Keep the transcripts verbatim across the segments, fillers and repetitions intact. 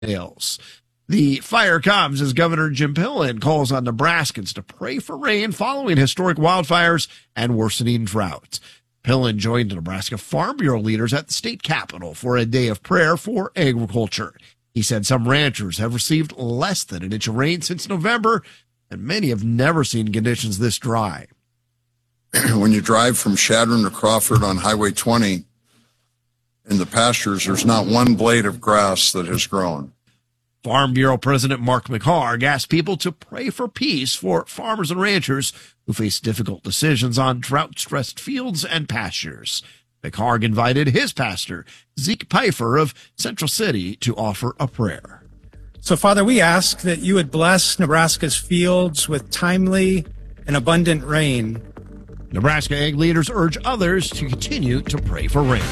Ales. The fire comes as Governor Jim Pillen calls on Nebraskans to pray for rain following historic wildfires and worsening drought. Pillen joined Nebraska Farm Bureau leaders at the state capitol for a day of prayer for agriculture. He said some ranchers have received less than an inch of rain since November, and many have never seen conditions this dry. When you drive from Shadron to Crawford on Highway twenty, in the pastures, there's not one blade of grass that has grown. Farm Bureau President Mark McHarg asked people to pray for peace for farmers and ranchers who face difficult decisions on drought-stressed fields and pastures. McHarg invited his pastor, Zeke Pfeiffer of Central City, to offer a prayer. So, Father, we ask that you would bless Nebraska's fields with timely and abundant rain. Nebraska ag leaders urge others to continue to pray for rain.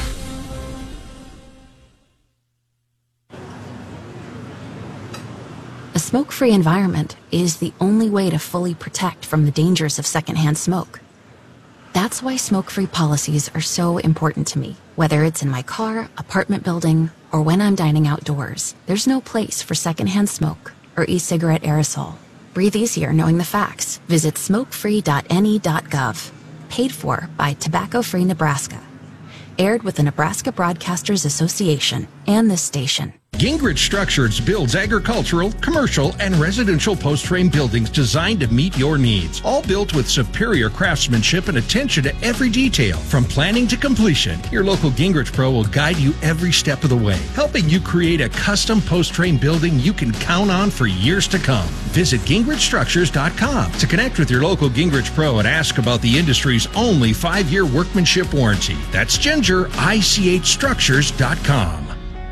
A smoke-free environment is the only way to fully protect from the dangers of secondhand smoke. That's why smoke-free policies are so important to me. Whether it's in my car, apartment building, or when I'm dining outdoors, there's no place for secondhand smoke or e-cigarette aerosol. Breathe easier knowing the facts. Visit smoke free dot N E dot gov. Paid for by Tobacco Free Nebraska. Aired with the Nebraska Broadcasters Association and this station. Gingrich Structures builds agricultural, commercial, and residential post-frame buildings designed to meet your needs. All built with superior craftsmanship and attention to every detail. From planning to completion, your local Gingrich Pro will guide you every step of the way, helping you create a custom post-frame building you can count on for years to come. Visit gingrich structures dot com to connect with your local Gingrich Pro and ask about the industry's only five-year workmanship warranty. That's Ginger I C H structures dot com.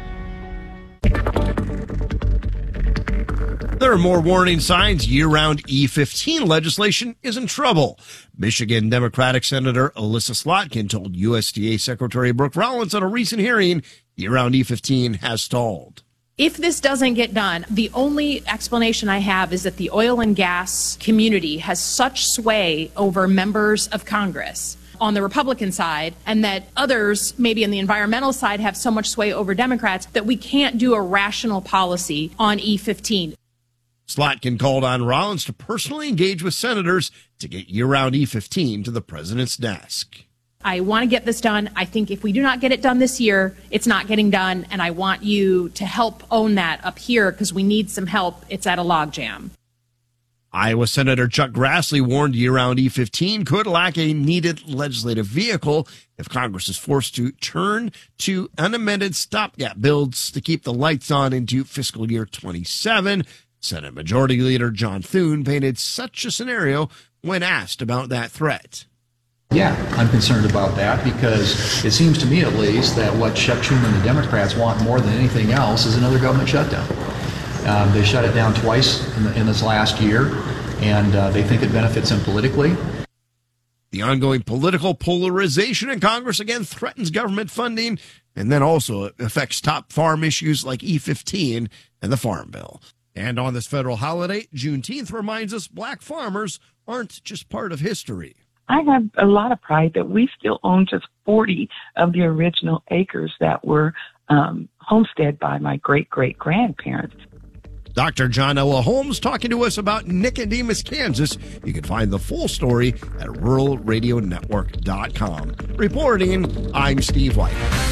There are more warning signs. Year-round E fifteen legislation is in trouble. Michigan Democratic Senator Alyssa Slotkin told U S D A Secretary Brooke Rollins at a recent hearing, year-round E fifteen has stalled. If this doesn't get done, the only explanation I have is that the oil and gas community has such sway over members of Congress on the Republican side, and that others, maybe on the environmental side, have so much sway over Democrats that we can't do a rational policy on E fifteen. Slotkin called on Rollins to personally engage with senators to get year-round E fifteen to the president's desk. I want to get this done. I think if we do not get it done this year, it's not getting done, and I want you to help own that up here because we need some help. It's at a logjam. Iowa Senator Chuck Grassley warned year-round E fifteen could lack a needed legislative vehicle if Congress is forced to turn to unamended stopgap bills to keep the lights on into fiscal year twenty-seven. Senate Majority Leader John Thune painted such a scenario when asked about that threat. Yeah, I'm concerned about that because it seems to me at least that what Chuck Schumer and the Democrats want more than anything else is another government shutdown. Um, they shut it down twice in, the, in this last year, and uh, they think it benefits them politically. The ongoing political polarization in Congress again threatens government funding and then also affects top farm issues like E fifteen and the Farm Bill. And on this federal holiday, Juneteenth reminds us black farmers aren't just part of history. I have a lot of pride that we still own just forty of the original acres that were um, homesteaded by my great-great-grandparents. Doctor John Ella Holmes talking to us about Nicodemus, Kansas. You can find the full story at rural radio network dot com. Reporting, I'm Steve White.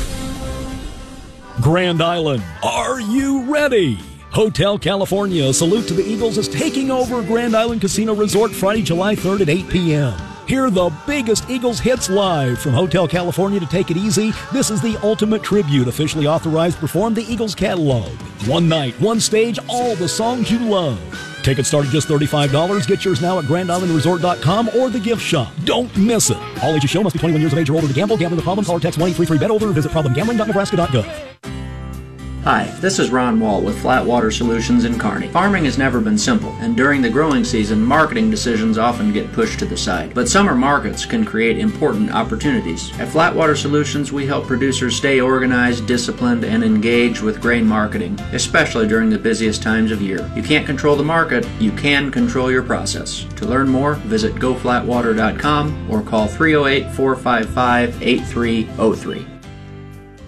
Grand Island, are you ready? Hotel California, Salute to the Eagles, is taking over Grand Island Casino Resort Friday, July third at eight p.m. Hear the biggest Eagles hits live from Hotel California to Take It Easy. This is the ultimate tribute, officially authorized to perform the Eagles catalog. One night, one stage, all the songs you love. Tickets start at just thirty-five dollars. Get yours now at grand island resort dot com or the gift shop. Don't miss it. All ages show must be twenty-one years of age or older to gamble. Gambling with problem? Call or text one eight three three bet over or visit problem gambling dot nebraska dot gov. Hi, this is Ron Wall with Flat Water Solutions in Kearney. Farming has never been simple, and during the growing season, marketing decisions often get pushed to the side. But summer markets can create important opportunities. At Flat Water Solutions, we help producers stay organized, disciplined, and engaged with grain marketing, especially during the busiest times of year. You can't control the market, you can control your process. To learn more, visit go flat water dot com or call three oh eight, four five five, eight three oh three.